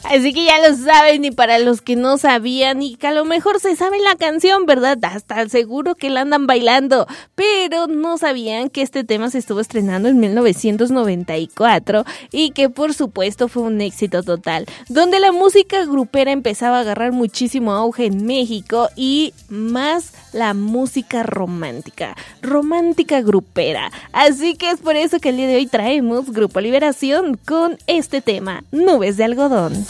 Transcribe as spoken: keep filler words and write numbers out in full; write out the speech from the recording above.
Así que ya lo saben, y para los que no sabían y que a lo mejor se saben la canción, ¿verdad? Hasta seguro que la andan bailando, pero no sabían que este tema se estuvo estrenando en mil novecientos noventa y cuatro y que por supuesto fue un éxito total, donde la música grupera empezaba a agarrar muchísimo auge en México y más la música romántica, romántica grupera. Así que es por eso que el día de hoy traemos Grupo Liberación con este tema, Nubes de Algodón.